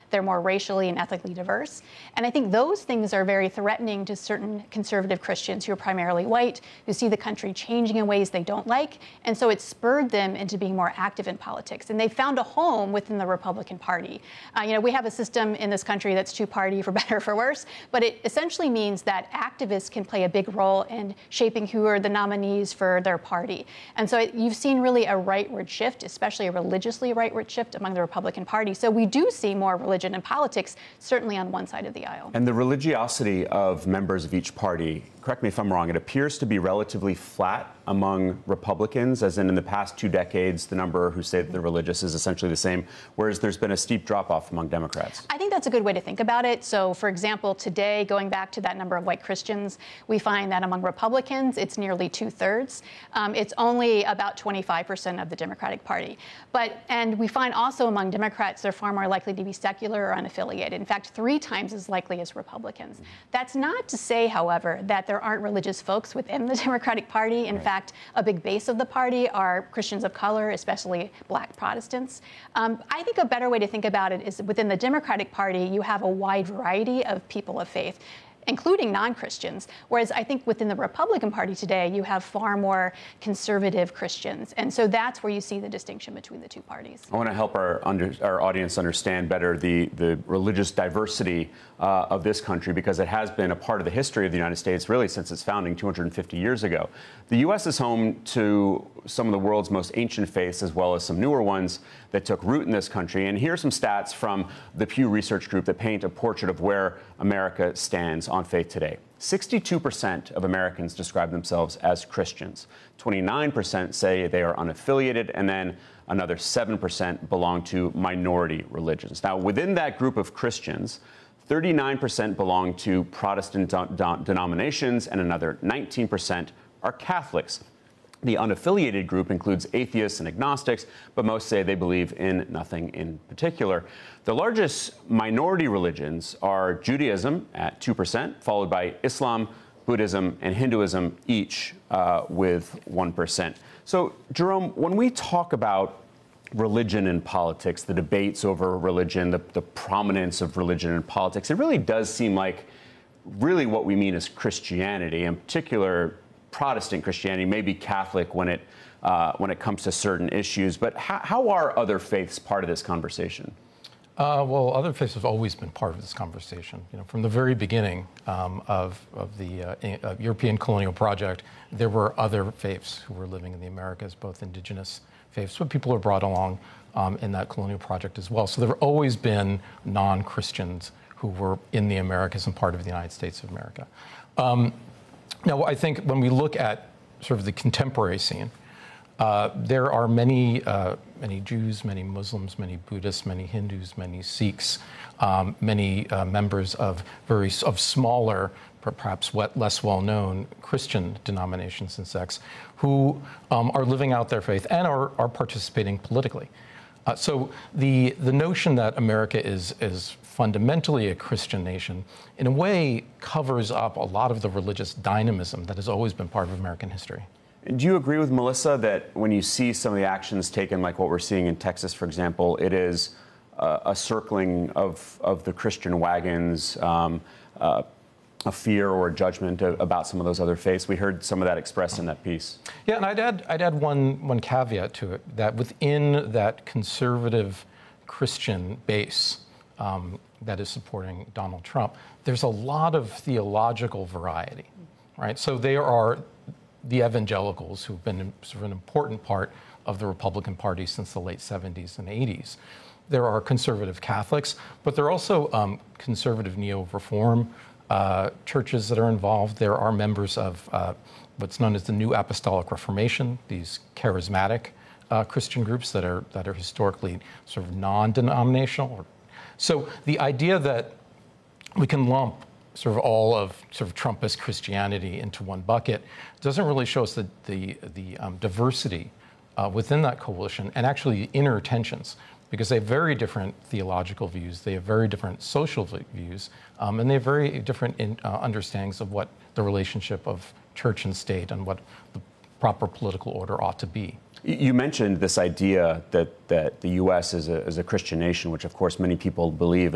They're more racially and ethnically diverse. And I think those things are very threatening to certain conservative Christians who are primarily white, who see the country changing in ways they don't like. And so it spurred them into being more active in politics. And they found a home within the Republican Party. We have a system in this country that's two-party, for better or for worse, but it essentially means that activists can play a big role in shaping who are the nominees for their party. And so you've seen really a rightward shift, especially a religiously rightward shift among the Republican Party. So we do see more religion in politics, certainly on one side of the aisle. And the religiosity of members of each party, correct me if I'm wrong, it appears to be relatively flat among Republicans, as in the past 2 decades, the number who say that they're religious is essentially the same, whereas there's been a steep drop-off among Democrats. I think that's a good way to think about it. So, for example, today, going back to that number of white Christians, we find that among Republicans, it's nearly 2/3. It's only about 25% of the Democratic Party. And we find also among Democrats, they're far more likely to be secular or unaffiliated. In fact, 3 times as likely as Republicans. That's not to say, however, that there aren't religious folks within the Democratic Party. In fact, a big base of the party are Christians of color, especially Black Protestants. I think a better way to think about it is within the Democratic Party, you have a wide variety of people of faith, including non-Christians, whereas I think within the Republican Party today, you have far more conservative Christians. And so that's where you see the distinction between the two parties. I want to help our audience understand better the religious diversity of this country, because it has been a part of the history of the United States really since its founding 250 years ago. The U.S. is home to some of the world's most ancient faiths, as well as some newer ones that took root in this country. And here are some stats from the Pew Research Group that paint a portrait of where America stands on faith today. 62% of Americans describe themselves as Christians. 29% say they are unaffiliated, and then another 7% belong to minority religions. Now, within that group of Christians, 39% belong to Protestant denominations, and another 19% are Catholics. The unaffiliated group includes atheists and agnostics, but most say they believe in nothing in particular. The largest minority religions are Judaism at 2%, followed by Islam, Buddhism, and Hinduism, each with 1%. So, Jerome, when we talk about religion and politics, the debates over religion, the prominence of religion in politics, it really does seem like really what we mean is Christianity, in particular Protestant Christianity, maybe Catholic when it comes to certain issues. But how are other faiths part of this conversation? Well, other faiths have always been part of this conversation. From the very beginning of the European colonial project, there were other faiths who were living in the Americas, both indigenous faiths, but people were brought along in that colonial project as well. So there have always been non-Christians who were in the Americas and part of the United States of America. Now, I think when we look at sort of the contemporary scene, there are many Jews, many Muslims, many Buddhists, many Hindus, many Sikhs, many members of smaller, perhaps less well-known Christian denominations and sects who are living out their faith and are participating politically. So the notion that America is fundamentally a Christian nation, in a way, covers up a lot of the religious dynamism that has always been part of American history. Do you agree with Melissa that when you see some of the actions taken, like what we're seeing in Texas, for example, it is a circling of the Christian wagons, a fear or a judgment about some of those other faiths? We heard some of that expressed in that piece. Yeah, and I'd add one caveat to it, that within that conservative Christian base that is supporting Donald Trump, there's a lot of theological variety, right? So there are the evangelicals who've been sort of an important part of the Republican Party since the late 70s and 80s. There are conservative Catholics, but there are also conservative neo-reform churches that are involved. There are members of what's known as the New Apostolic Reformation, these charismatic Christian groups that are historically sort of non-denominational. So the idea that we can lump sort of all of sort of Trumpist Christianity into one bucket doesn't really show us the diversity within that coalition, and actually inner tensions, because they have very different theological views, they have very different social views, and they have very different understandings of what the relationship of church and state and what the proper political order ought to be. You mentioned this idea that the U.S. is a Christian nation, which of course many people believe.